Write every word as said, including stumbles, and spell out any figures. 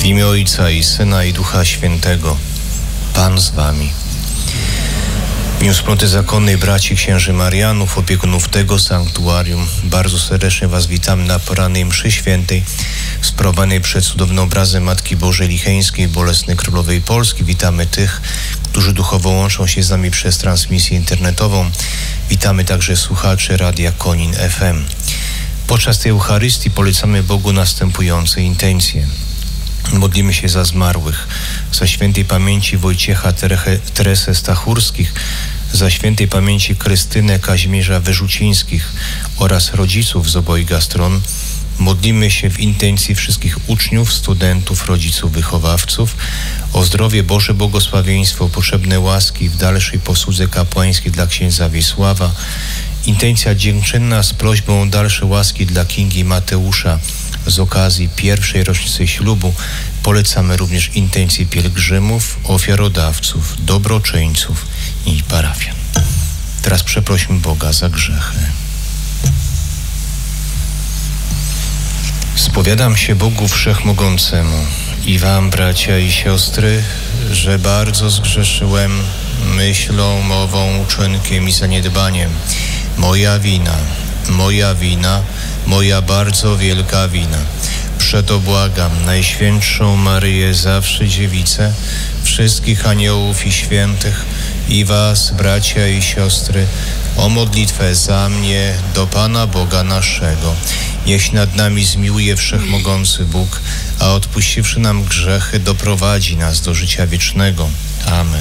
imię Ojca i Syna i Ducha Świętego. Pan z wami. W imię wspólnoty zakonnej braci księży Marianów, opiekunów tego sanktuarium, bardzo serdecznie was witamy na porannej mszy świętej sprawowanej przed cudownym obrazem Matki Bożej Licheńskiej, Bolesnej Królowej Polski. Witamy tych, którzy duchowo łączą się z nami przez transmisję internetową. Witamy także słuchaczy Radia Konin F M. Podczas tej Eucharystii polecamy Bogu następujące intencje. Modlimy się za zmarłych, za świętej pamięci Wojciecha Teresę Stachurskich, za świętej pamięci Krystynę Kazimierza Wyrzucińskich oraz rodziców z obojga stron. Modlimy się w intencji wszystkich uczniów, studentów, rodziców, wychowawców o zdrowie, Boże błogosławieństwo, potrzebne łaski w dalszej posłudze kapłańskiej dla księdza Wiesława. Intencja dziękczynna z prośbą o dalsze łaski dla Kingi Mateusza z okazji pierwszej rocznicy ślubu. Polecamy również intencje pielgrzymów, ofiarodawców, dobroczyńców i parafian. Teraz przeprośmy Boga za grzechy. Spowiadam się Bogu Wszechmogącemu i wam, bracia i siostry, że bardzo zgrzeszyłem myślą, mową, uczynkiem i zaniedbaniem. Moja wina, moja wina, moja bardzo wielka wina. Przeto błagam Najświętszą Maryję, zawsze Dziewicę, wszystkich aniołów i świętych i was, bracia i siostry, o modlitwę za mnie do Pana Boga naszego. Niech się nad nami zmiłuje Wszechmogący Bóg, a odpuściwszy nam grzechy, doprowadzi nas do życia wiecznego. Amen.